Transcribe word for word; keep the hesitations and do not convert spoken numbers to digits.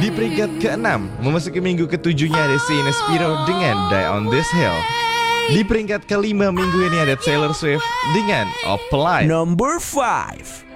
Di peringkat keenam, memasuki minggu ketujuhnya ada Saint Spiro dengan Die on This Hill. Di peringkat kelima minggu ini ada Taylor Swift dengan Apply. Number five.